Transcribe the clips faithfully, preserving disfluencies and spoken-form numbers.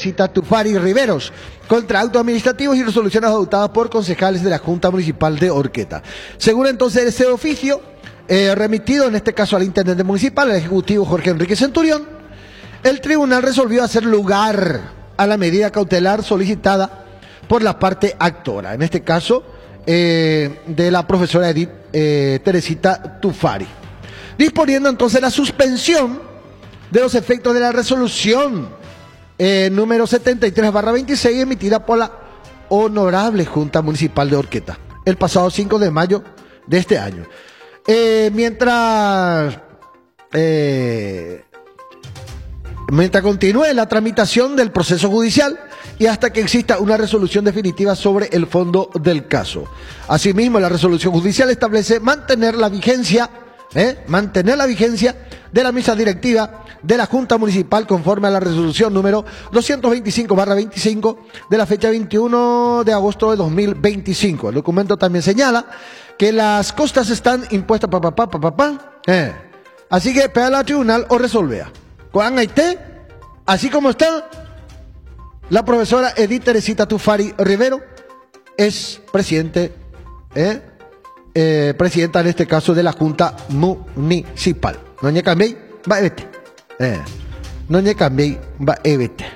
Teresita Tufari Riveros contra actos administrativos y resoluciones adoptadas por concejales de la Junta Municipal de Orqueta. Según entonces ese oficio, eh, remitido en este caso al intendente municipal, el ejecutivo Jorge Enrique Centurión, el tribunal resolvió hacer lugar a la medida cautelar solicitada por la parte actora, en este caso eh, de la profesora Edith eh, Teresita Tufari, disponiendo entonces la suspensión de los efectos de la resolución eh, número setenta y tres barra veintiséis emitida por la Honorable Junta Municipal de Orqueta el pasado cinco de mayo de este año. Eh, mientras eh, mientras continúe la tramitación del proceso judicial y hasta que exista una resolución definitiva sobre el fondo del caso. Asimismo, la resolución judicial establece mantener la vigencia ¿Eh? mantener la vigencia de la mesa directiva de la Junta Municipal conforme a la resolución número doscientos veinticinco barra veinticinco de la fecha veintiuno de agosto de dos mil veinticinco. El documento también señala que las costas están impuestas pa pa pa pa pa, pa eh. Así que pega al tribunal o resolvea. Con Haití, así como está, la profesora Edith Teresita Tufari Rivero es presidente ¿eh? Eh, presidenta en este caso de la Junta Municipal. No ñe cambié, va evete. Eh, no ñe cambié, va evete.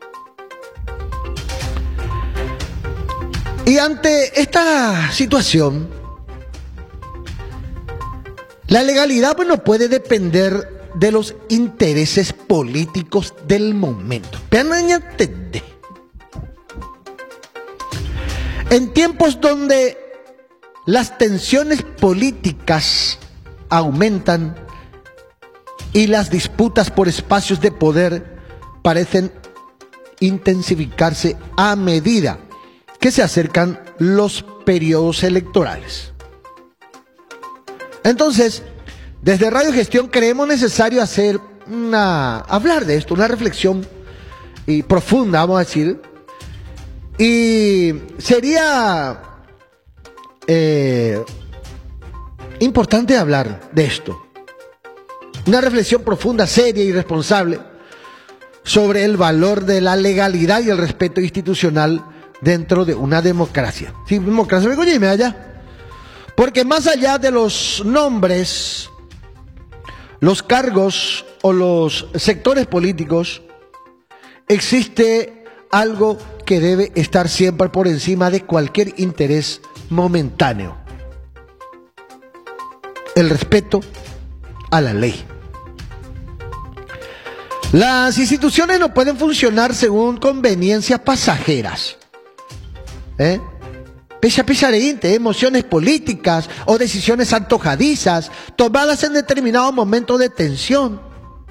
Y ante esta situación, la legalidad pues, no puede depender de los intereses políticos del momento. Pero no entiende. En tiempos donde las tensiones políticas aumentan y las disputas por espacios de poder parecen intensificarse a medida que se acercan los periodos electorales. Entonces, desde Radio Gestión creemos necesario hacer una, hablar de esto, una reflexión y profunda, vamos a decir, y sería Eh, importante hablar de esto. Una reflexión profunda, seria y responsable sobre el valor de la legalidad y el respeto institucional dentro de una democracia. Sí, democracia, me me allá. Porque más allá de los nombres, los cargos o los sectores políticos, existe algo que debe estar siempre por encima de cualquier interés momentáneo: el respeto a la ley. Las instituciones no pueden funcionar según conveniencias pasajeras, ¿eh? Pesa pesareinte, emociones políticas o decisiones antojadizas tomadas en determinado momento de tensión.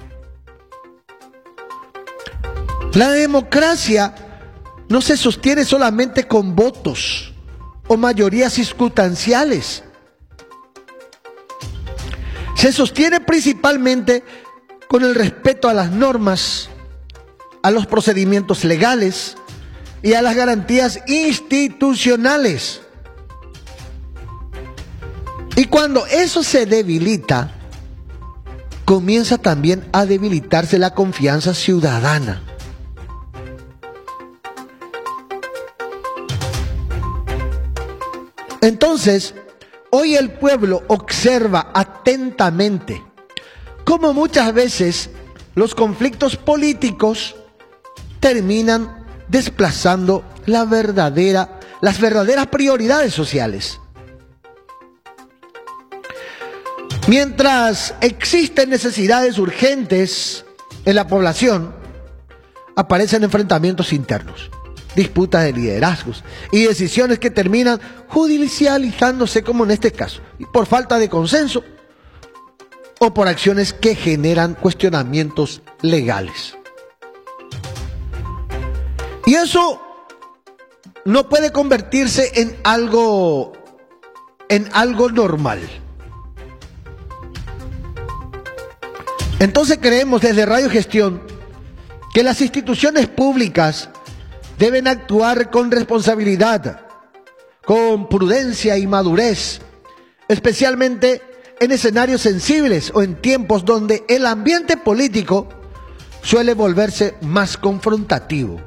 La democracia no se sostiene solamente con votos o mayorías circunstanciales. Se sostiene principalmente con el respeto a las normas, a los procedimientos legales y a las garantías institucionales. Y cuando eso se debilita, comienza también a debilitarse la confianza ciudadana. Entonces, hoy el pueblo observa atentamente cómo muchas veces los conflictos políticos terminan desplazando la verdadera, las verdaderas prioridades sociales. Mientras existen necesidades urgentes en la población, aparecen enfrentamientos internos, disputas de liderazgos y decisiones que terminan judicializándose, como en este caso, por falta de consenso o por acciones que generan cuestionamientos legales. Y eso no puede convertirse en algo, en algo normal. Entonces creemos desde Radio Gestión que las instituciones públicas deben actuar con responsabilidad, con prudencia y madurez, especialmente en escenarios sensibles o en tiempos donde el ambiente político suele volverse más confrontativo.